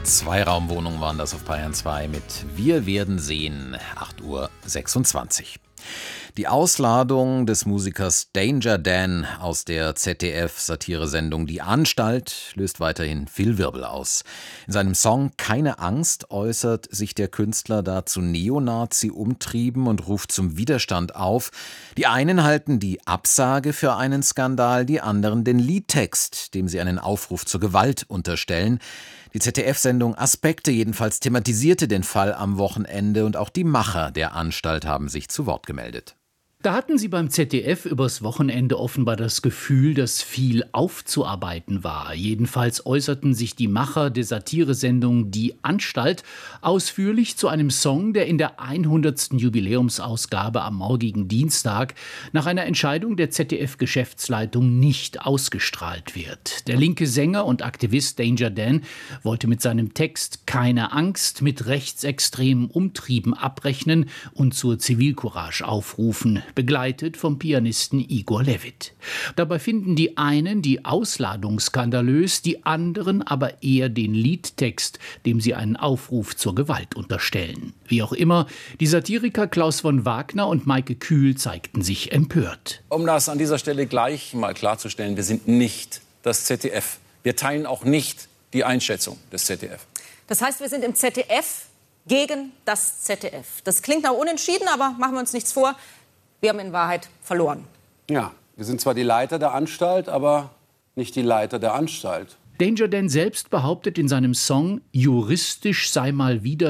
Zweiraumwohnungen waren das auf Bayern 2 mit Wir werden sehen, 8:26 Uhr. Die Ausladung des Musikers Danger Dan aus der ZDF-Satiresendung Die Anstalt löst weiterhin viel Wirbel aus. In seinem Song Keine Angst äußert sich der Künstler da zu Neonazi-Umtrieben und ruft zum Widerstand auf. Die einen halten die Absage für einen Skandal, die anderen den Liedtext, dem sie einen Aufruf zur Gewalt unterstellen. Die ZDF-Sendung Aspekte jedenfalls thematisierte den Fall am Wochenende und auch die Macher der Anstalt haben sich zu Wort gemeldet. Da hatten sie beim ZDF übers Wochenende offenbar das Gefühl, dass viel aufzuarbeiten war. Jedenfalls äußerten sich die Macher der Satiresendung Die Anstalt ausführlich zu einem Song, der in der 100. Jubiläumsausgabe am morgigen Dienstag nach einer Entscheidung der ZDF-Geschäftsleitung nicht ausgestrahlt wird. Der linke Sänger und Aktivist Danger Dan wollte mit seinem Text Keine Angst mit rechtsextremen Umtrieben abrechnen und zur Zivilcourage aufrufen, begleitet vom Pianisten Igor Levit. Dabei finden die einen die Ausladung skandalös, die anderen aber eher den Liedtext, dem sie einen Aufruf zur Gewalt unterstellen. Wie auch immer, die Satiriker Klaus von Wagner und Maike Kühl zeigten sich empört. Um das an dieser Stelle gleich mal klarzustellen, wir sind nicht das ZDF. Wir teilen auch nicht die Einschätzung des ZDF. Das heißt, wir sind im ZDF gegen das ZDF. Das klingt nach unentschieden, aber machen wir uns nichts vor. Wir haben in Wahrheit verloren. Ja, wir sind zwar die Leiter der Anstalt, aber nicht die Leiter der Anstalt. Danger Dan selbst behauptet in seinem Song, juristisch sei mal wieder